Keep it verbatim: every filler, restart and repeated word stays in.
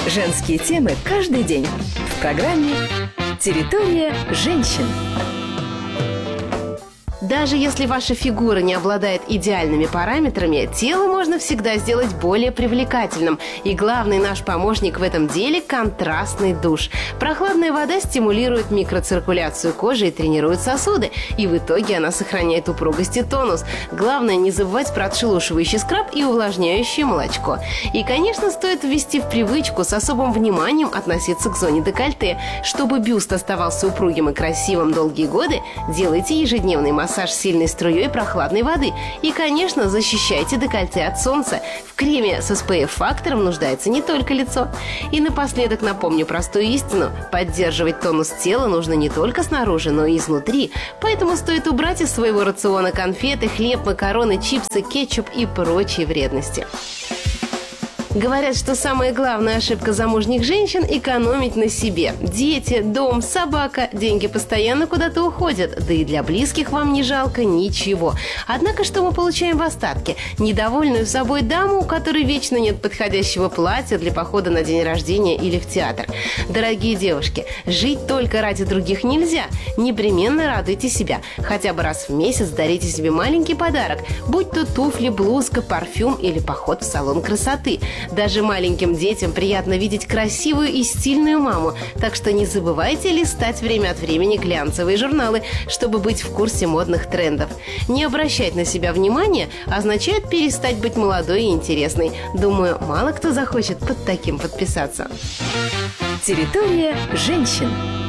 Женские темы каждый день в программе «Территория женщин». Даже если ваша фигура не обладает идеальными параметрами, тело можно всегда сделать более привлекательным. И главный наш помощник в этом деле – контрастный душ. Прохладная вода стимулирует микроциркуляцию кожи и тренирует сосуды. И в итоге она сохраняет упругость и тонус. Главное не забывать про отшелушивающий скраб и увлажняющее молочко. И, конечно, стоит ввести в привычку с особым вниманием относиться к зоне декольте. Чтобы бюст оставался упругим и красивым долгие годы, делайте ежедневный массаж. Массаж сильной струей прохладной воды. И, конечно, защищайте декольте от солнца. В креме с эс пэ эф-фактором нуждается не только лицо. И напоследок напомню простую истину. Поддерживать тонус тела нужно не только снаружи, но и изнутри. Поэтому стоит убрать из своего рациона конфеты, хлеб, макароны, чипсы, кетчуп и прочие вредности. Говорят, что самая главная ошибка замужних женщин – экономить на себе. Дети, дом, собака, деньги постоянно куда-то уходят. Да и для близких вам не жалко ничего. Однако, что мы получаем в остатке? Недовольную собой даму, у которой вечно нет подходящего платья для похода на день рождения или в театр. Дорогие девушки, жить только ради других нельзя. Непременно радуйте себя. Хотя бы раз в месяц дарите себе маленький подарок. Будь то туфли, блузка, парфюм или поход в салон красоты. Даже маленьким детям приятно видеть красивую и стильную маму, так что не забывайте листать время от времени глянцевые журналы, чтобы быть в курсе модных трендов. Не обращать на себя внимания означает перестать быть молодой и интересной. Думаю, мало кто захочет под таким подписаться. Территория женщин.